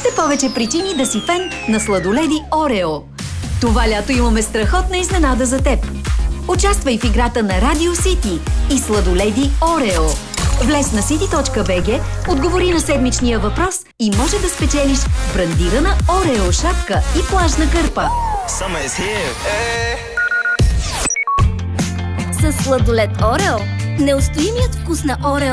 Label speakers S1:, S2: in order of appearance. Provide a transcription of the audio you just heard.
S1: Още повече причини да си фен на сладоледи Орео. Това лято имаме страхотна изненада за теб. Участвай в играта на Radio City и сладоледи Орео. Влез на city.bg, отговори на седмичния въпрос и може да спечелиш брандирана Орео шапка и плажна кърпа.
S2: С сладолед Орео, неустоимият вкус на Орео